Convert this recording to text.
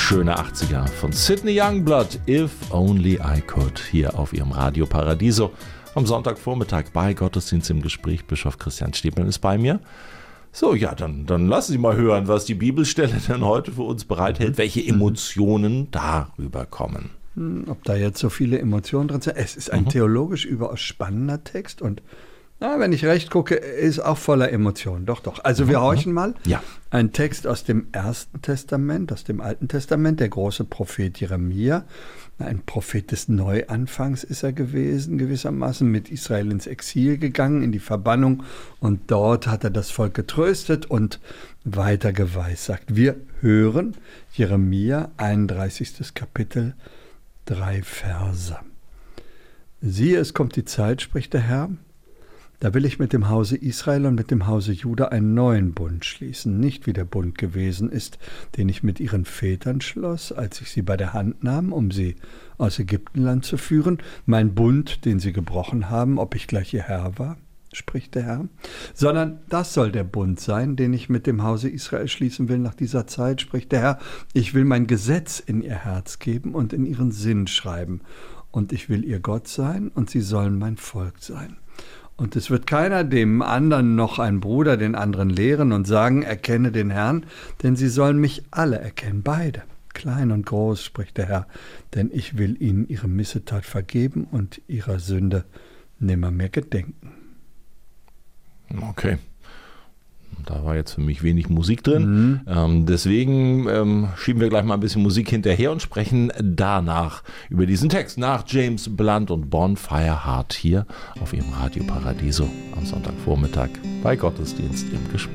Schöne 80er von Sidney Youngblood, If Only I Could, hier auf ihrem Radio Paradiso. Am Sonntagvormittag bei Gottesdienst im Gespräch. Bischof Christian Stäblein ist bei mir. So, ja, dann lassen Sie mal hören, was die Bibelstelle denn heute für uns bereithält, welche Emotionen darüber kommen. Ob da jetzt so viele Emotionen drin sind. Es ist ein theologisch überaus spannender Text und wenn ich recht gucke, ist auch voller Emotionen. Doch. Also wir horchen mal. Ja. Ein Text aus dem Ersten Testament, aus dem Alten Testament, der große Prophet Jeremia. Ein Prophet des Neuanfangs ist er gewesen, gewissermaßen mit Israel ins Exil gegangen, in die Verbannung. Und dort hat er das Volk getröstet und weiter geweissagt. Wir hören Jeremia, 31. Kapitel, 3 Verse. Siehe, es kommt die Zeit, spricht der Herr, da will ich mit dem Hause Israel und mit dem Hause Juda einen neuen Bund schließen, nicht wie der Bund gewesen ist, den ich mit ihren Vätern schloss, als ich sie bei der Hand nahm, um sie aus Ägyptenland zu führen, mein Bund, den sie gebrochen haben, ob ich gleich ihr Herr war, spricht der Herr, sondern das soll der Bund sein, den ich mit dem Hause Israel schließen will nach dieser Zeit, spricht der Herr, ich will mein Gesetz in ihr Herz geben und in ihren Sinn schreiben, und ich will ihr Gott sein, und sie sollen mein Volk sein. Und es wird keiner dem anderen noch ein Bruder den anderen lehren und sagen, erkenne den Herrn, denn sie sollen mich alle erkennen, beide, klein und groß, spricht der Herr, denn ich will ihnen ihre Missetat vergeben und ihrer Sünde nimmermehr gedenken. Okay. Da war jetzt für mich wenig Musik drin. Deswegen schieben wir gleich mal ein bisschen Musik hinterher und sprechen danach über diesen Text nach James Blunt und Bonfire Heart hier auf ihrem Radio Paradiso am Sonntagvormittag bei Gottesdienst im Gespräch.